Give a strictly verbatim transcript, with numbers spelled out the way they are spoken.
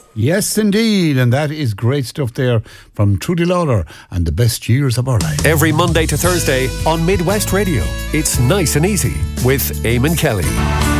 Yes, indeed, and that is great stuff there from Trudy Lawler and the best years of our life. Every Monday to Thursday on Midwest Radio, it's Nice and Easy with Eamon Kelly.